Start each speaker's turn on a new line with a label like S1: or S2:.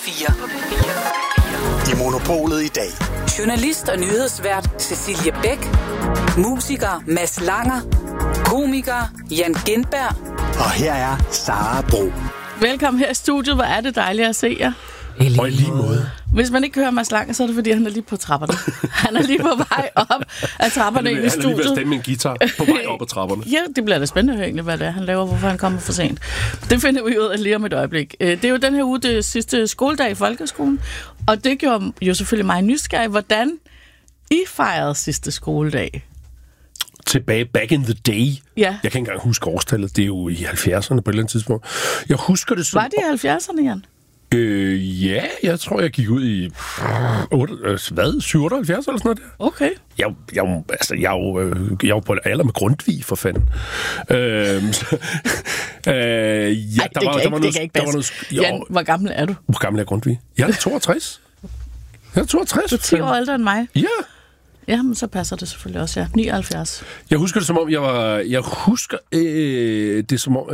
S1: 4.
S2: I Monopolet i dag.
S1: Journalist og nyhedsvært Cecilie Bæk. Musiker Mads Langer. Komiker Jan Gintberg.
S2: Og her er Sara Bro.
S3: Velkommen her i studiet. Hvor er det dejligt at se jer.
S4: Og i lige måde.
S3: Hvis man ikke hører Mads Langer, så er det fordi, han er lige på trapperne. Han er lige på vej op af trapperne ind i studiet.
S4: Han er lige ved at stemme en guitar på vej op ad trapperne.
S3: Ja, det bliver da spændende at høre egentlig, hvad det er, han laver, hvorfor han kommer for sent. Det finder vi ud af lige om et øjeblik. Det er jo den her uge, det sidste skoledag i folkeskolen, og det gjorde jo selvfølgelig mig nysgerrig. Hvordan I fejrede sidste skoledag?
S4: Tilbage back in the day.
S3: Ja.
S4: Jeg kan ikke engang huske årstallet. Det er jo i 70'erne på et eller andet tidspunkt. Jeg husker det som...
S3: Var det i 70'erne, Jan?
S4: Ja, jeg tror, jeg gik ud i 78 eller sådan noget der.
S3: Okay.
S4: Jeg er jo på alder med Grundtvig, for fanden.
S3: Det kan ikke passe. Jan, hvor gammel er du?
S4: Hvor gammel er Grundtvig? Jeg er 62. Jeg er 62.
S3: Du er 10 år ældre end mig.
S4: Ja.
S3: Ja, men så passer det selvfølgelig også, ja. 79.
S4: Jeg husker det som om,